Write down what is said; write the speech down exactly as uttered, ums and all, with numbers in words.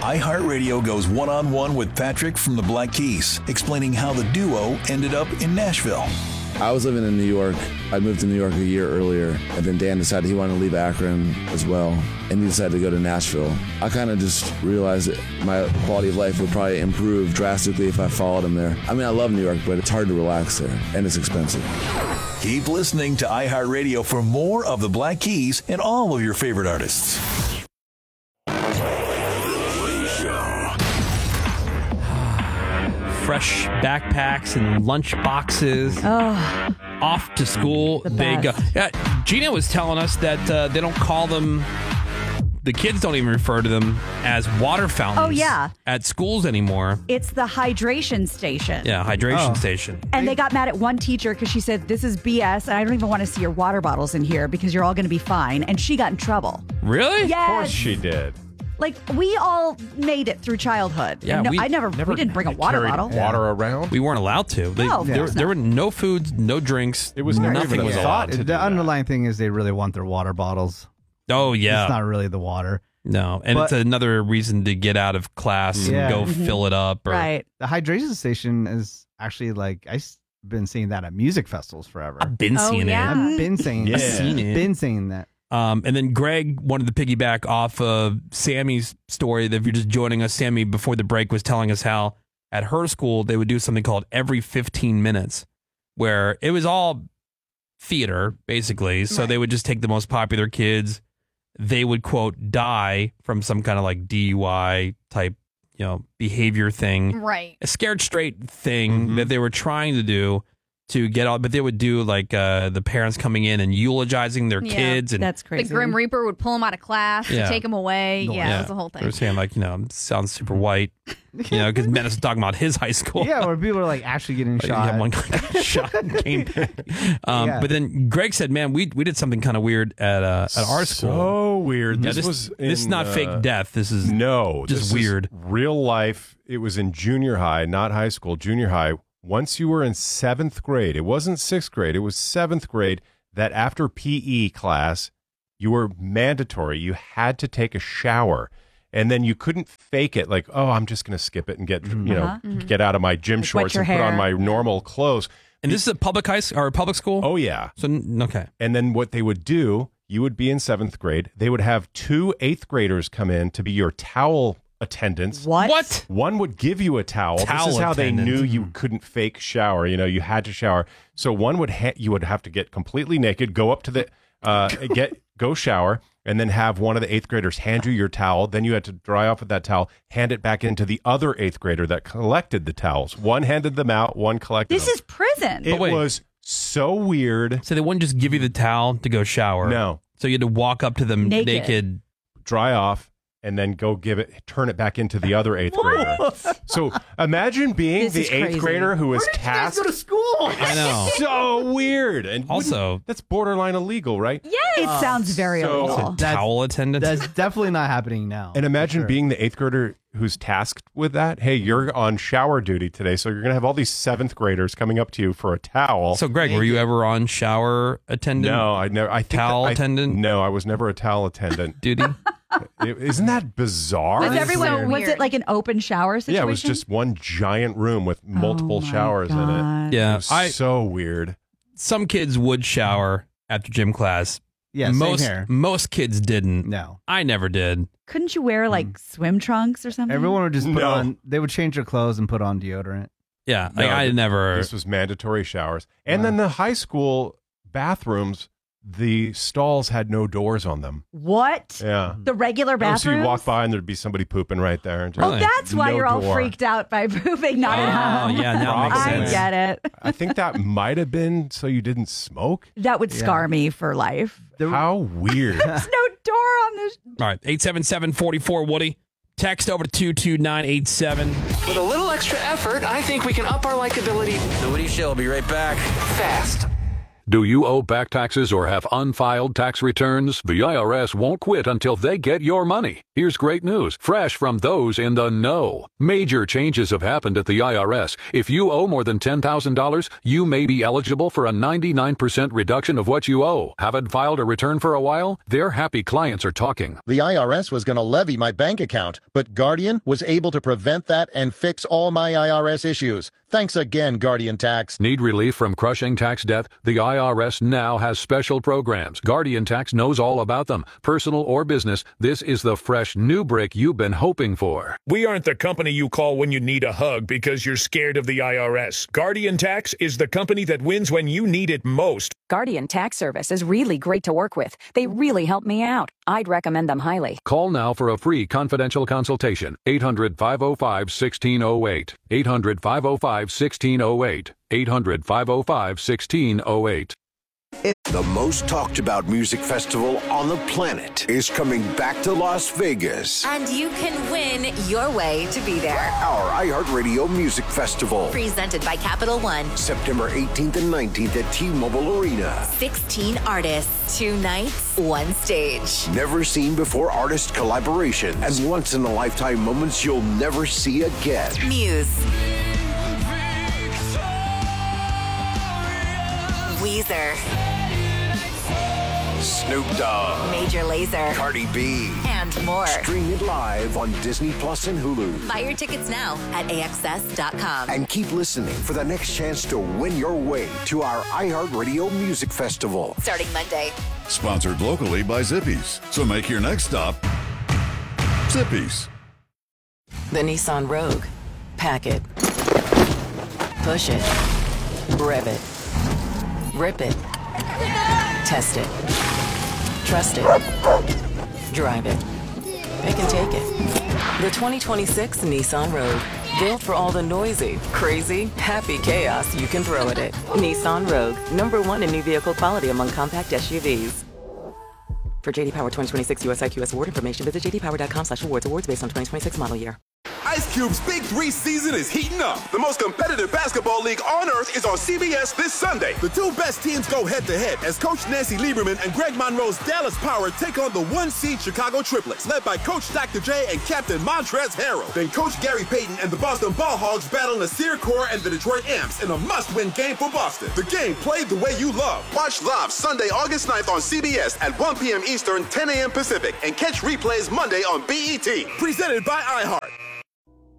iHeartRadio goes one-on-one with Patrick from the Black Keys, explaining how the duo ended up in Nashville. I was living in New York. I moved to New York a year earlier, and then Dan decided he wanted to leave Akron as well, and he decided to go to Nashville. I kind of just realized that my quality of life would probably improve drastically if I followed him there. I mean, I love New York, but it's hard to relax there, and it's expensive. Keep listening to iHeartRadio for more of the Black Keys and all of your favorite artists. Fresh backpacks and lunch boxes. Oh, off to school the they go. best. Yeah, Gina was telling us that uh, they don't call them. The kids don't even refer to them as water fountains. Oh, yeah. At schools anymore. It's the hydration station. Yeah, hydration Oh. station. And they got mad at one teacher because she said, this is B S, and I don't even want to see your water bottles in here because you're all going to be fine. And she got in trouble. Really? Yes. Of course she did. Like, we all made it through childhood. Yeah, no, we I never, Never we didn't bring a water carried bottle. water around. We weren't allowed to. They, No, of there, course there not. were no foods, no drinks. It was never nothing even was a allowed. thought to the do that. underlying thing is they really want their water bottles. Oh, yeah. It's not really the water. No, and But- it's another reason to get out of class Yeah. and go Mhm. fill it up. Or, Right. The hydration station is actually like, I've been seeing that at music festivals forever. I've been Oh, seeing yeah. it. I've been saying Yeah. that. Seen it. Been saying that. Um, and then Greg wanted to piggyback off of Sammy's story. That if you're just joining us, Sammy, before the break, was telling us how at her school they would do something called every fifteen minutes, where it was all theater, basically. So Right. they would just take the most popular kids. They would, quote, die from some kind of like D U I type, you know, behavior thing. Right. A scared straight thing Mhm. that they were trying to do to get all, but they would do like uh, the parents coming in and eulogizing their Yeah. kids. And That's The crazy. Grim Reaper would pull him out of class Yeah. to take him away. No, Yeah, yeah. it was the whole they were thing. saying like, you know, sounds super white, you know, because Menace was talking about his high school. Yeah, where people are like actually getting Like, shot. yeah, one guy got shot and came back. Um, Yeah. But then Greg said, man, we we did something kind of weird at uh, at our school. So weird. Yeah, This, this, was this is in, not uh, fake death. This is No, just this is weird. real life. It was in junior high, not high school. Junior high. Once you were in seventh grade, it wasn't sixth grade. It was seventh grade. That after P E class, you were mandatory. You had to take a shower, and then you couldn't fake it. Like, oh, I'm just going to skip it and get you know Uh-huh. get out of my gym Like, wet shorts your and put on hair. my normal clothes. And this is a public high school or a public school. Oh yeah. So n- okay. And then what they would do, you would be in seventh grade. They would have two eighth graders come in to be your towel attendants. What? What? One would give you a towel. Towel this is how attendant. they knew you couldn't fake shower. You know, you had to shower. So one would ha- you would have to get completely naked, go up to the uh, get go shower, and then have one of the eighth graders hand you your towel. Then you had to dry off with that towel, hand it back into the other eighth grader that collected the towels. One handed them out, one collected This them. is prison. It wait. was so weird. So they wouldn't just give you the towel to go shower. No. So you had to walk up to them Naked. naked. Dry off, and then go give it, turn it back into the other eighth grader. So imagine being This the is eighth crazy. grader who was tasked. school? I know. So weird, and Also- wouldn't- that's borderline illegal, right? It sounds very so- illegal. That's- Towel attendant. That's definitely not happening now. And imagine for sure. being the eighth grader who's tasked with that. Hey, you're on shower duty today, so you're gonna have all these seventh graders coming up to you for a towel. So Greg, were you ever on shower attendant? no, I never. I think Towel that I- attendant? No, I was never a towel attendant. Duty. It- isn't that bizarre? Was That's everyone? so was it weird. like an open shower situation? yeah, it was just one giant room with multiple Oh my showers in it. God. Yeah. It was I so weird. some kids would shower after gym class. Yeah, same most here. most kids didn't. No. I never did. Couldn't you wear like swim trunks or something? Everyone would just put No. on, they would change their clothes and put on deodorant. Yeah, like No, I th- never. This was mandatory showers. And Wow. then the high school bathrooms, the stalls had no doors on them. What? Yeah. The regular Oh, bathrooms? so you walk by and there'd be somebody pooping right there. And just, Oh, Really? that's why No you're all door. freaked out by pooping not at Oh, home. yeah, now it makes I sense. get it. I think that might have been so you didn't smoke. That would Yeah. scar me for life. The- How weird. There's no door on this. All right, eight seven seven, four four, Woody. Text over to two two nine eight seven. With a little extra effort, I think we can up our likability The Woody Show will be right back. fast. Do you owe back taxes or have unfiled tax returns? The I R S won't quit until they get your money. Here's great news, fresh from those in the know. Major changes have happened at the I R S. If you owe more than ten thousand dollars, you may be eligible for a ninety-nine percent reduction of what you owe. Haven't filed a return for a while? Their happy clients are talking. The I R S was going to levy my bank account, but Guardian was able to prevent that and fix all my I R S issues. Thanks again, Guardian Tax. Need relief from crushing tax debt? The I R S now has special programs. Guardian Tax knows all about them. Personal or business, this is the fresh new break you've been hoping for. We aren't the company you call when you need a hug because you're scared of the I R S. Guardian Tax is the company that wins when you need it most. Guardian Tax Service is really great to work with. They really help me out. I'd recommend them highly. Call now for a free confidential consultation. eight hundred, five oh five, one six oh eight. eight hundred, five oh five, one six oh eight. eight hundred, five oh five, one six oh eight. The most talked about music festival on the planet is coming back to Las Vegas. And you can win your way to be there. Our iHeartRadio Music Festival. Presented by Capital One. September eighteenth and nineteenth at T-Mobile Arena. sixteen artists, two nights, one stage. Never seen before artist collaborations and once-in-a-lifetime moments you'll never see again. Muse. Weezer. Snoop Dogg. Major Lazer. Cardi B. And more. Stream it live on Disney Plus and Hulu. Buy your tickets now at A X S dot com. And keep listening for the next chance to win your way to our iHeartRadio Music Festival. Starting Monday. Sponsored locally by Zippy's. So make your next stop Zippy's. The Nissan Rogue. Pack it. Push it. Rev it. Rip it. Test it. Trust it. Drive it. Pick and take it. The twenty twenty-six Nissan Rogue. Built for all the noisy, crazy, happy chaos you can throw at it. Nissan Rogue. Number one in new vehicle quality among compact S U Vs. For J D Power twenty twenty-six U S I Q S award information, visit j d power dot com slash awards. Awards based on twenty twenty-six model year. Ice Cube's Big Three season is heating up. The most competitive basketball league on earth is on C B S this Sunday. The two best teams go head-to-head as Coach Nancy Lieberman and Greg Monroe's Dallas Power take on the one-seed Chicago Triplets, led by Coach Doctor J and Captain Montrezl Harrell. Then Coach Gary Payton and the Boston Ball Hogs battle Nasir Kaur and the Detroit Amps in a must-win game for Boston. The game played the way you love. Watch live Sunday, August ninth on C B S at one p.m. Eastern, ten a.m. Pacific, and catch replays Monday on B E T. Presented by iHeart.